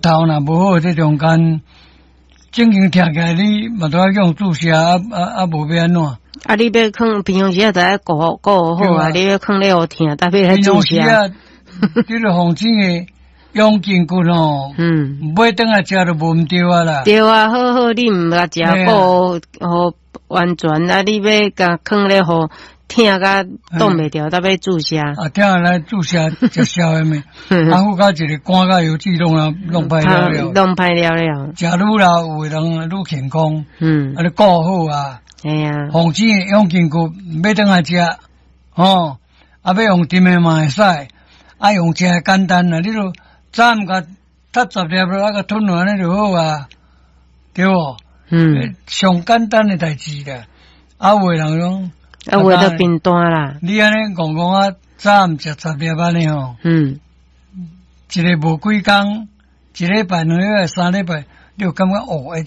头若无好，这中间正经听起来你嘛都要用注射无要安怎？ 你要放平常时就爱顾好啊，你要放咧好听，特别来注射。 平常时你著防止诶养筋骨吼，买等下食都无毋对啊啦。 对啊，好，你毋甲食补好完全啊，你要甲放咧好。疼甲挡袂掉，特别注射。 疼来注射食消诶咩？副甲一个肝甲油脂弄歹了， 弄歹了。 食愈老，有诶人愈健康。你顾好啊。 哎呀， 防止养筋骨，要等下食，要用甜诶嘛会使，用真简单啊！你著早毋甲10粒落，甲吞落安尼就好啊，对无？上简单诶代志啦，有诶人讲。 话都变单啦！ 你安尼讲早毋食10粒安尼吼，一个无几工，一礼拜、2礼拜、3礼拜，你就感觉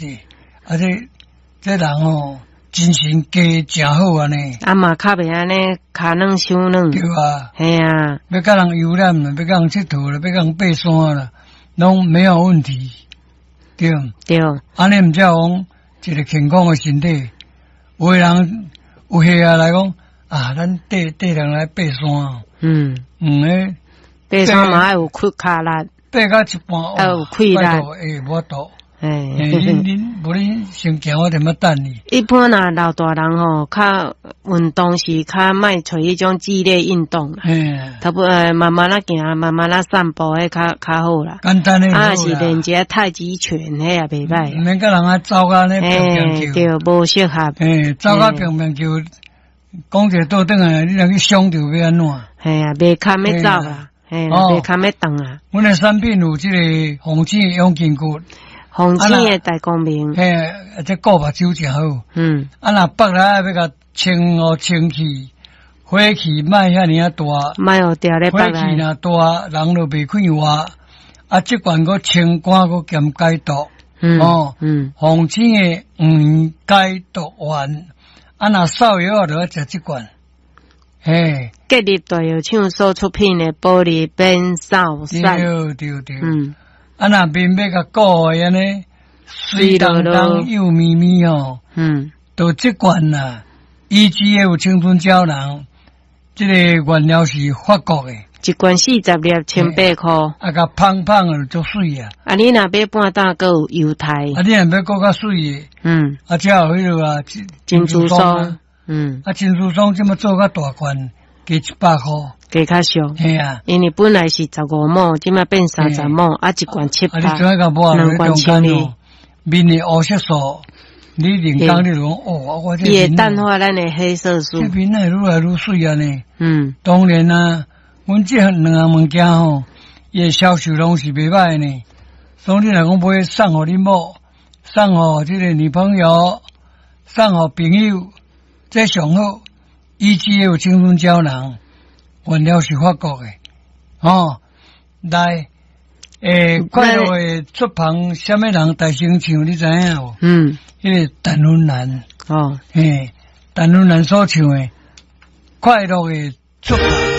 这人吼精神加真好安尼。 嘛较袂安尼骹软手软。 对啊， 系啊， 要甲人游览啦，要甲人佚佗啦，要甲人爬山啦，拢没有问题。对，安尼毋才讲一个健康诶身体，有诶人。有岁啊来讲咱缀人来爬山， 爬山嘛有骨卡力， 爬到一半有气力， 无度，恁无恁先行，我点要等你。 一般老大人吼，较运动时较莫找迄种激烈运动啦，差不多慢慢仔行，慢慢仔散步，迄较好啦。 简单诶， 是练一个太极拳，迄也袂歹。 免甲人走甲咧乒乓球， 对，无适合。 走甲乒乓球，讲一个倒转来，你若去伤着要安怎？ 系啊，袂堪要走啦，袂堪要动啊。 阮诶产品有即个红星养筋骨。 红星诶大光明， 这顾目睭真好。若北来要甲清气，火气莫遐尼大， 莫有掉咧北来。 火气若大，人就袂快活。即款个清肝个兼解毒。红星诶解毒丸，若少药就要食即款。 隔日大药厂所出品诶玻璃变少散。 对。若面要甲顾诶安尼，水当当幼咪咪吼，都即款啦。EGA 有青春胶囊，即个原料是法国诶， 一罐40粒18块。 甲胖胖诶足水啊！ 你若买半打个有犹太。 你若要搁较水诶，才有迄落啊， 珍珠霜。 珍珠霜即么做较大罐，加100块。 加较俗，因为本来是15毛，即摆变30毛，一罐700，两罐700。 面的黑色素，你人工你讲我这也淡化咱的黑色素， 这面会愈来愈水啊呢。当然啊，阮这两样物件吼，伊的销售拢是袂歹呢。所以你若讲买送互你某，送互这个女朋友，送互朋友，这上好。EGA 有青春胶囊。原料是法国诶，来，快乐诶出版什么人大声唱，你知影无？迄个陈芬兰，陈芬兰所唱诶快乐诶出版。